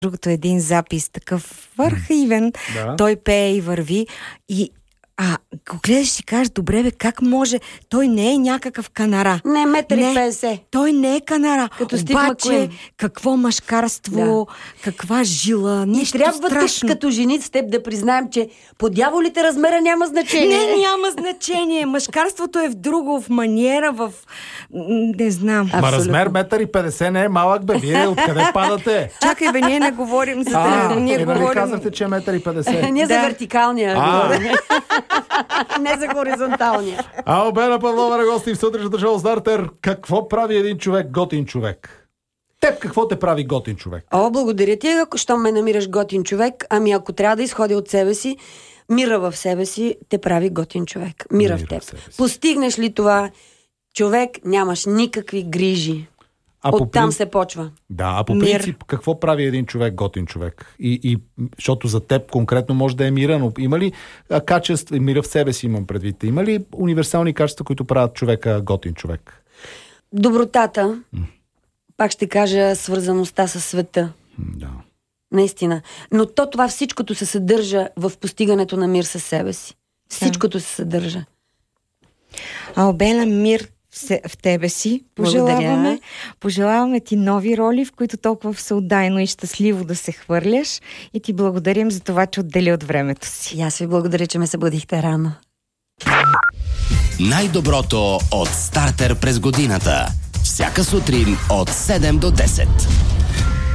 другото е един запис, такъв архивен. Той пее и върви и го гледаш и си кажеш, добре бе, как може? Той не е някакъв канара. Не, 1,50 м. Той не е канара. Като Стив Обаче, Макуин. какво мъжкарство, каква жила, нещо трябва страшно. тук, като жени с теб, да признаем, че по дяволите размера няма значение. Не, няма значение. Мъжкарството е в друго, в маниера, в... Не знам. Ма размер 1,50 м не е малък, бе. Вие откъде падате? Чакай бе, ние не говорим за това. Ние нали говорим... казахте, че е 1,50 м? Ние за вертикалния говорим. Не за хоризонталния. Албена Павлова на гости в сутрешната шоу Стартер. Какво прави един човек готин човек? Теб какво те прави готин човек? Благодаря ти, що ме намираш готин човек. Ами ако трябва да изходя от себе си, мира в себе си те прави готин човек. Мира в теб. Постигнеш ли това, човек, нямаш никакви грижи. Оттам се почва. Да, а по принцип, какво прави един човек готин човек? И защото за теб конкретно може да е мира, но има ли качество, мира в себе си имам предвид, има ли универсални качества, които правят човека готин човек? Добротата, пак ще кажа, свързаността със света. Да. Наистина. Но това всичкото се съдържа в постигането на мир със себе си. Всичкото се съдържа. Албена, мир в тебе си. Пожелаваме ти нови роли, в които толкова всеотдайно и щастливо да се хвърляш, и ти благодарим за това, че отдели от времето си. И аз ви благодаря, че ме събудихте рано. Най-доброто от Стартер през годината. Всяка сутрин от 7 до 10.